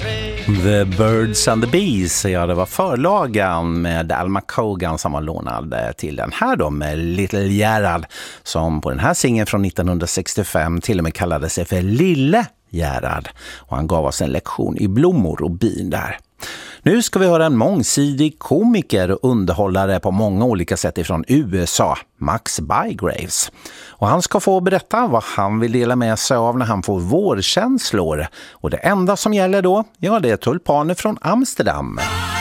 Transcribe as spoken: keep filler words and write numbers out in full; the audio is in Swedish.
The Birds and the Bees, ja det var förlagan med Alma Cogan som var lånad till den här då med Little Gerhard som på den här singeln från nittonhundrasextiofem till och med kallade sig för Lille Gerhard och han gav oss en lektion i blommor och bin där. Nu ska vi höra en mångsidig komiker och underhållare på många olika sätt ifrån U S A, Max Bygraves. Och han ska få berätta vad han vill dela med sig av när han får vårkänslor. Och det enda som gäller då, ja det är tulpaner från Amsterdam.